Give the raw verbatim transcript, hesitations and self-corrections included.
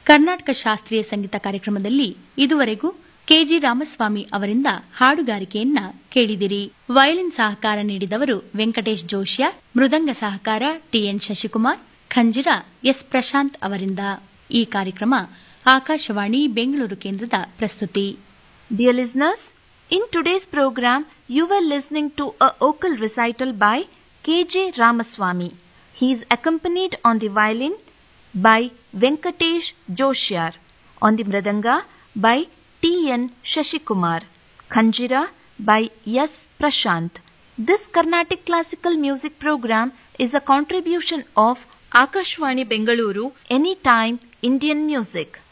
ಕರ್ನಾಟಕ ಶಾಸ್ತ್ರೀಯ ಸಂಗೀತ ಕಾರ್ಯಕ್ರಮದಲ್ಲಿ ಇದುವರೆಗೂ ಕೆಜಿ ರಾಮಸ್ವಾಮಿ ಅವರಿಂದ ಹಾಡುಗಾರಿಕೆಯನ್ನ ಕೇಳಿದಿರಿ. ವಯಲಿನ್ ಸಹಕಾರ ನೀಡಿದವರು ವೆಂಕಟೇಶ್ ಜೋಶ್ಯ, ಮೃದಂಗ ಸಹಕಾರ ಟಿಎನ್ ಶಶಿಕುಮಾರ್, ಖಂಜಿರ ಎಸ್ ಪ್ರಶಾಂತ್ ಅವರಿಂದ. ಈ ಕಾರ್ಯಕ್ರಮ ಆಕಾಶವಾಣಿ ಬೆಂಗಳೂರು ಕೇಂದ್ರದ ಪ್ರಸ್ತುತಿ. Dear listeners, in today's program you were listening to a vocal recital by K J Ramaswamy. He is accompanied on the violin by Venkatesh Joshyar, on the mridanga by T N Shashikumar, Khanjira by S Prashant. This Carnatic classical music program is a contribution of Akashvani Bengaluru Anytime Indian Music.